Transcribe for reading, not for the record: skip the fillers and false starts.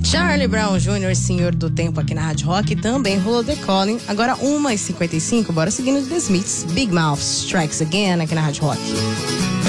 Charlie Brown Jr., Senhor do Tempo, aqui na Rádio Rock. Também rolou The Calling. Agora 1h55, bora seguindo The Smiths. Big Mouth Strikes Again, aqui na Rádio Rock.